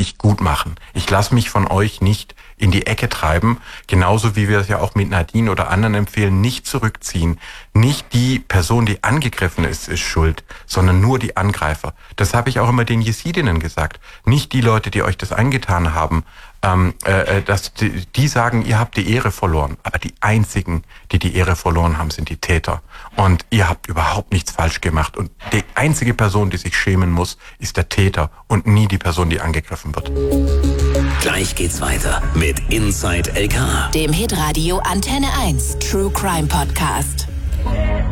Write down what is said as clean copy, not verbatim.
ich gut machen. Ich lasse mich von euch nicht in die Ecke treiben, genauso wie wir es ja auch mit Nadine oder anderen empfehlen, nicht zurückziehen. Nicht die Person, die angegriffen ist schuld, sondern nur die Angreifer. Das habe ich auch immer den Jesidinnen gesagt. Nicht die Leute, die euch das angetan haben, dass die sagen, ihr habt die Ehre verloren. Aber die einzigen, die die Ehre verloren haben, sind die Täter. Und ihr habt überhaupt nichts falsch gemacht. Und die einzige Person, die sich schämen muss, ist der Täter und nie die Person, die angegriffen wird. Gleich geht's weiter mit Inside LK, dem Hitradio Antenne 1 True Crime Podcast.